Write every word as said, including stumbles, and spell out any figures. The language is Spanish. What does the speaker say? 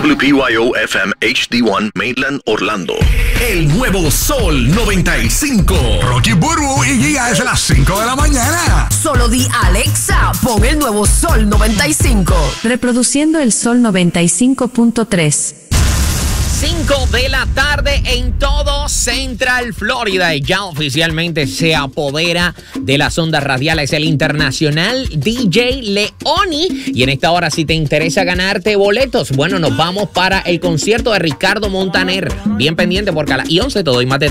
W P Y O F M H D uno Maitland, Orlando. El nuevo Sol noventa y cinco. Rocky Burbu y Giga desde las cinco de la mañana. Solo di Alexa, pon el nuevo Sol noventa y cinco. Reproduciendo el Sol noventa y cinco punto tres. cinco de la tarde en todo Central Florida y ya oficialmente se apodera de las ondas radiales el internacional D J Leoni. Y en esta hora, si te interesa ganarte boletos, bueno, nos vamos para el concierto de Ricardo Montaner. Bien pendiente porque a las once te doy más detalles.